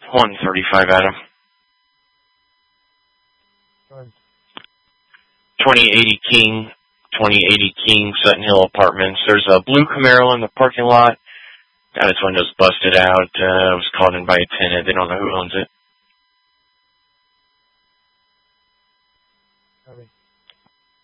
135, Adam. Good. 2080 King, Sutton Hill Apartments. There's a blue Camaro in the parking lot. Got its windows busted out. It was called in by a tenant. They don't know who owns it.